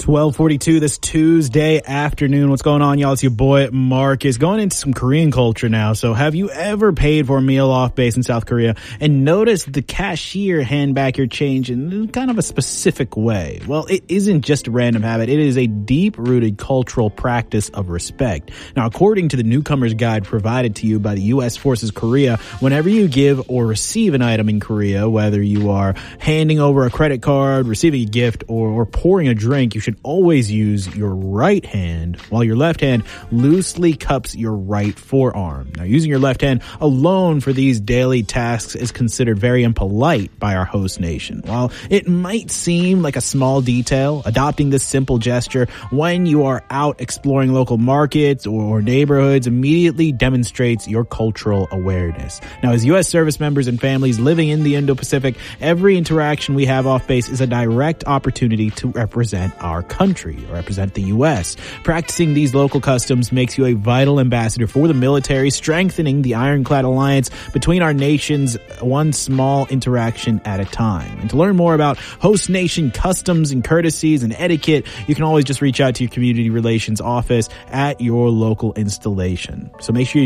12:42 this Tuesday afternoon. What's going on, y'all? It's your boy Marcus. Going into some Korean culture now. So have you ever paid for a meal off base in South Korea and noticed the cashier hand back your change in kind of a specific way? Well, it isn't just a random habit. It is a deep-rooted cultural practice of respect. Now, according to the newcomer's guide provided to you by the U.S. Forces Korea, whenever you give or receive an item in Korea, whether you are handing over a credit card, receiving a gift, or pouring a drink, you should always use your right hand while your left hand loosely cups your right forearm. Now, using your left hand alone for these daily tasks is considered very impolite by our host nation. While it might seem like a small detail, adopting this simple gesture when you are out exploring local markets or neighborhoods immediately demonstrates your cultural awareness. Now, as U.S. service members and families living in the Indo-Pacific, every interaction we have off base is a direct opportunity to represent our country, or represent the U.S. Practicing these local customs makes you a vital ambassador for the military, strengthening the ironclad alliance between our nations, one small interaction at a time. And to learn more about host nation customs and courtesies and etiquette, you can always just reach out to your community relations office at your local installation. So make sure you